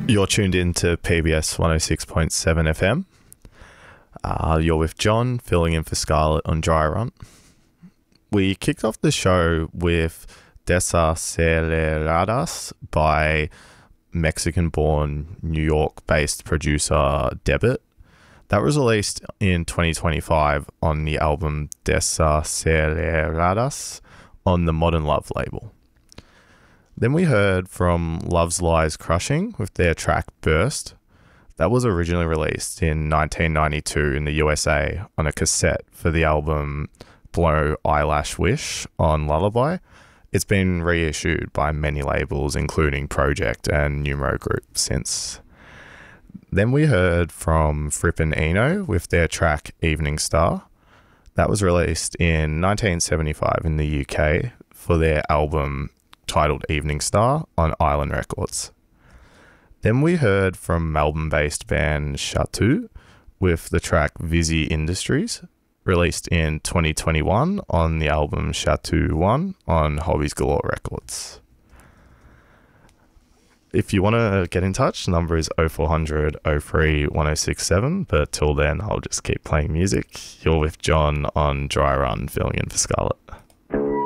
You're tuned in to PBS 106.7 FM. You're with John, filling in for Scarlett on Dry Run. We kicked off the show with Desaceleradas by Mexican-born, New York-based producer Debit. That was released in 2025 on the album Desaceleradas on the Modern Love label. Then we heard from Love's Lies Crushing with their track Burst. That was originally released in 1992 in the USA on a cassette for the album Blow Eyelash Wish on Lullaby. It's been reissued by many labels, including Project and Numero Group since. Then we heard from Fripp and Eno with their track Evening Star. That was released in 1975 in the UK for their album titled Evening Star on Island Records. Then we heard from Melbourne-based band Chateau with the track Visi Industries, released in 2021 on the album Chateau 1 on Hobbies Galore Records. If you want to get in touch, the number is 0400 03 1067, but till then I'll just keep playing music. You're with John on Dry Run, filling in for Scarlett.